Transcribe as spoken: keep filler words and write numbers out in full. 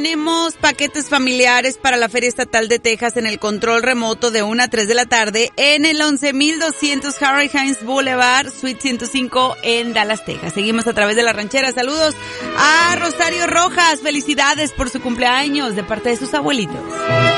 Tenemos paquetes familiares para la Feria Estatal de Texas en el control remoto de una a tres de la tarde en el once mil doscientos Harry Hines Boulevard, Suite ciento cinco en Dallas, Texas. Seguimos a través de la ranchera. Saludos a Rosario Rojas. Felicidades por su cumpleaños de parte de sus abuelitos.